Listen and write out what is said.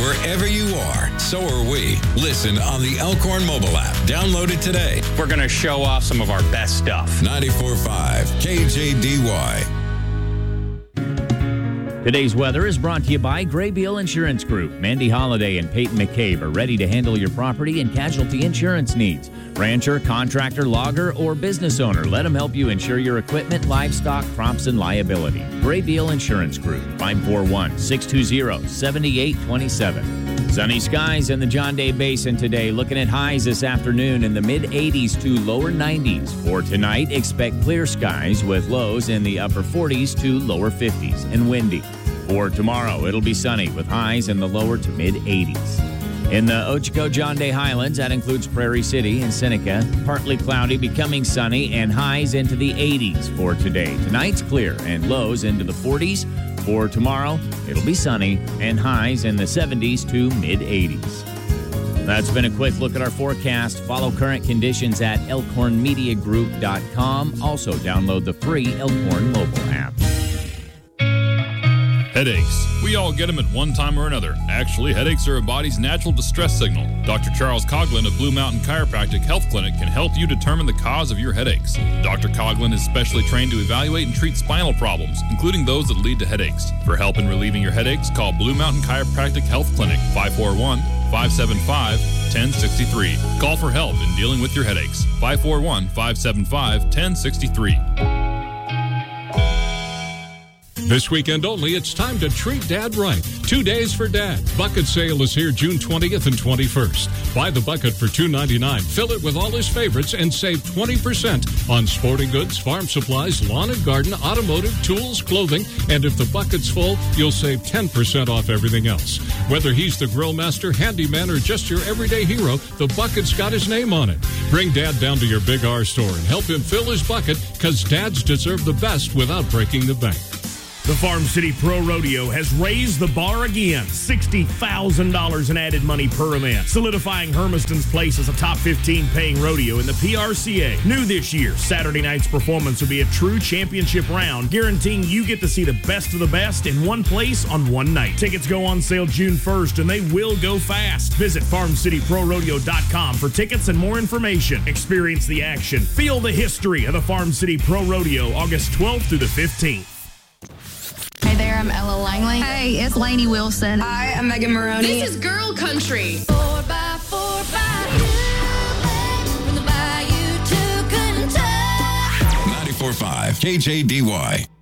Wherever you are, so are we. Listen on the Elkhorn mobile app. Download it today. We're going to show off some of our best stuff. 94.5 KJDY. Today's weather is brought to you by Graybeal Insurance Group. Mandy Holiday and Peyton McCabe are ready to handle your property and casualty insurance needs. Rancher, contractor, logger, or business owner, let them help you insure your equipment, livestock, crops, and liability. Graybeal Insurance Group, 541-620-7827. Sunny skies in the John Day Basin today. Looking at highs this afternoon in the mid-80s to lower 90s. For tonight, expect clear skies with lows in the upper 40s to lower 50s and windy. For tomorrow, it'll be sunny with highs in the lower to mid-80s. In the Ochoco-John Day Highlands, that includes Prairie City and Seneca, partly cloudy, becoming sunny, and highs into the 80s for today. Tonight's clear and lows into the 40s. For tomorrow, it'll be sunny and highs in the 70s to mid-80s. That's been a quick look at our forecast. Follow current conditions at elkhornmediagroup.com. Also, download the free Elkhorn mobile app. Headaches. We all get them at one time or another. Actually, headaches are a body's natural distress signal. Dr. Charles Coughlin of Blue Mountain Chiropractic Health Clinic can help you determine the cause of your headaches. Dr. Coughlin is specially trained to evaluate and treat spinal problems, including those that lead to headaches. For help in relieving your headaches, call Blue Mountain Chiropractic Health Clinic, 541-575-1063. Call for help in dealing with your headaches, 541-575-1063. This weekend only, it's time to treat Dad right. 2 days for Dad. Bucket sale is here June 20th and 21st. Buy the bucket for $2.99. Fill it with all his favorites and save 20% on sporting goods, farm supplies, lawn and garden, automotive, tools, clothing, and if the bucket's full, you'll save 10% off everything else. Whether he's the grill master, handyman, or just your everyday hero, the bucket's got his name on it. Bring Dad down to your Big R store and help him fill his bucket, because dads deserve the best without breaking the bank. The Farm City Pro Rodeo has raised the bar again. $60,000 in added money per event, solidifying Hermiston's place as a top 15 paying rodeo in the PRCA. New this year, Saturday night's performance will be a true championship round, guaranteeing you get to see the best of the best in one place on one night. Tickets go on sale June 1st, and they will go fast. Visit FarmCityProRodeo.com for tickets and more information. Experience the action. Feel the history of the Farm City Pro Rodeo, August 12th through the 15th. Hey there, I'm Ella Langley. Hey, it's Lainey Wilson. Hi, I'm Megan Maroney. This is Girl Country. 4x4 from the bayou to Kentucky. 94.5 KJDY.